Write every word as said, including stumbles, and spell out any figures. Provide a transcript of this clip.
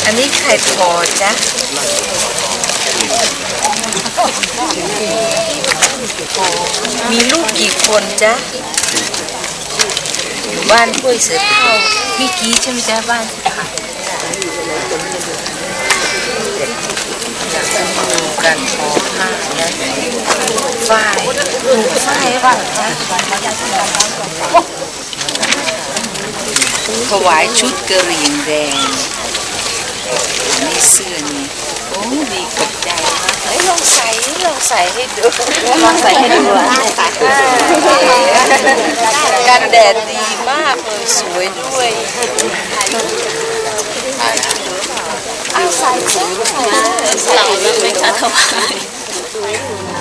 อันนี้ไข่ทอดจ้ะมีลูกกี่คนจ๊ะอยู่บ้านห้วยเสือเท่าพี่กี้ใช่ไหมจ๊ะบ้านค่ะดูการทอผ้านะฝ้ายปลูกฝ้ายบ้างจ๊ะถวายชุดกระเหรี่ยงแดงนี่เสื้อนี่โอ้ดีกับใจเฮ้ยลองใส่ลองใส่ให้ดูลองใส่ให้ดูกันแดดดีมากเลยสวยด้วยอ้าวใส่ใส่ใส่แล้วไม่กล้าถวาย